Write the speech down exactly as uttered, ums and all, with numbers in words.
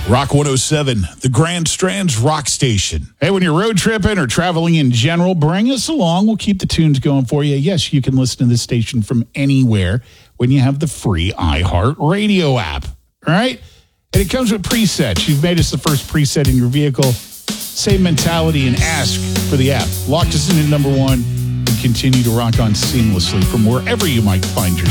Rock one oh seven, the Grand Strand's rock station. Hey, when you're road tripping or traveling in general, bring us along. We'll keep the tunes going for you. Yes, you can listen to this station from anywhere when you have the free iHeartRadio app. All right? And it comes with presets. You've made us the first preset in your vehicle. Same mentality and ask for the app. Locked us in at number one and continue to rock on seamlessly from wherever you might find yourself.